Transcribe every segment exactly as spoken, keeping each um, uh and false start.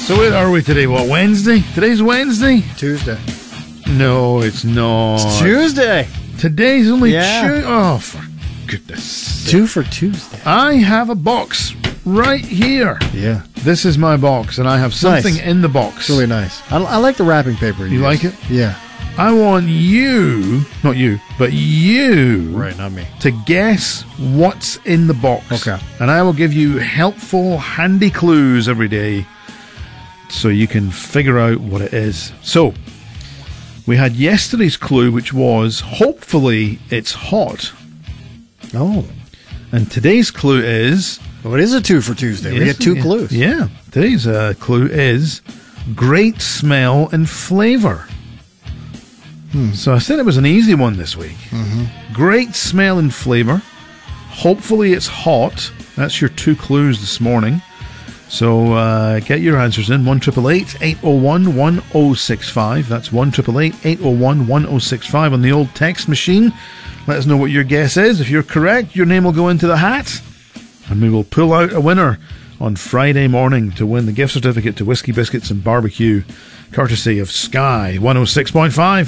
So where are we today? What, Wednesday? Today's Wednesday? Tuesday. No, it's not. It's Tuesday. Today's only Yeah. Tuesday. Oh, for goodness sake. Two for Tuesday. I have a box right here. Yeah. This is my box, and I have something Nice. in the box. It's really nice. I, I like the wrapping paper. You use. like it? Yeah. I want you, not you, but you, Right, not me. to guess what's in the box. Okay. And I will give you helpful, handy clues every day so you can figure out what it is. So, we had yesterday's clue, which was, hopefully it's hot. Oh. And today's clue is... Well, it is a two for Tuesday. We Yes, get two yeah, clues. Yeah. Today's uh, clue is great smell and flavor. Hmm. So I said it was an easy one this week. Mm-hmm. Great smell and flavor. Hopefully it's hot. That's your two clues this morning. So uh, get your answers in. one eight eight eight, eight oh one, one oh six five. That's one eight eight eight, eight oh one, one oh six five on the old text machine. Let us know what your guess is. If you're correct, your name will go into the hat. And we will pull out a winner on Friday morning to win the gift certificate to Whiskey Biscuits and Barbecue, courtesy of Sky one oh six point five.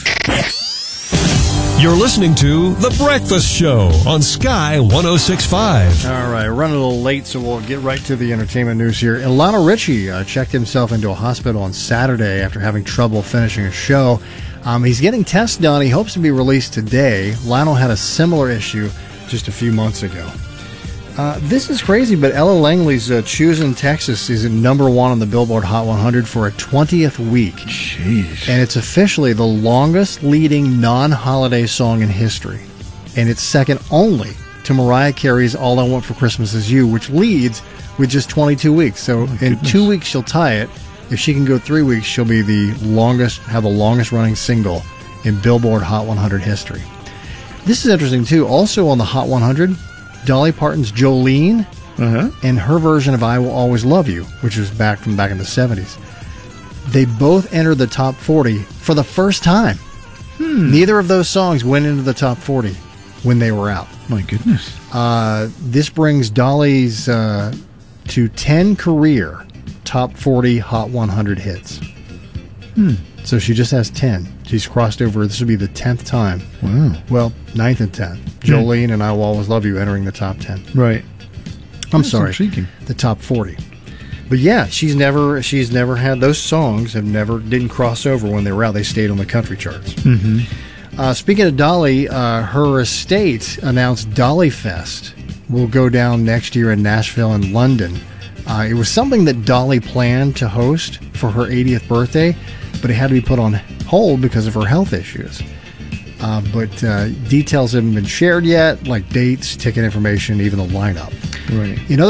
You're listening to The Breakfast Show on Sky one oh six point five. All right, running a little late, so we'll get right to the entertainment news here. Lionel Richie uh, checked himself into a hospital on Saturday after having trouble finishing a show. Um, he's getting tests done. He hopes to be released today. Lionel had a similar issue just a few months ago. Uh, this is crazy, but Ella Langley's uh, Choosing Texas is at number one on the Billboard Hot one hundred for a twentieth week. Jeez. And it's officially the longest leading non-holiday song in history. And it's second only to Mariah Carey's All I Want for Christmas Is You, which leads with just twenty-two weeks. So in goodness. two weeks, she'll tie it. If she can go three weeks, she'll be the longest, have the longest running single in Billboard Hot one hundred history. This is interesting, too. Also on the Hot one hundred, Dolly Parton's Jolene Uh-huh. and her version of I Will Always Love You, which was back from back in the seventies. They both entered the top forty for the first time. Hmm. Neither of those songs went into the top forty when they were out. My goodness. Uh, this brings Dolly's uh, to ten career top forty Hot one hundred hits. Hmm. So she just has ten. She's crossed over. This would be the tenth time. Wow. Well, ninth and tenth. Jolene and I Will Always Love You entering the top ten. Right. I'm That's sorry, intriguing. the top forty. But yeah, she's never she's never had those songs. Have never didn't cross over when they were out. They stayed on the country charts. Mm-hmm. Uh, speaking of Dolly, uh, her estate announced Dolly Fest will go down next year in Nashville and London. Uh, it was something that Dolly planned to host for her eightieth birthday, but it had to be put on hold because of her health issues. Uh, but uh, details haven't been shared yet, like dates, ticket information, even the lineup. Right. In other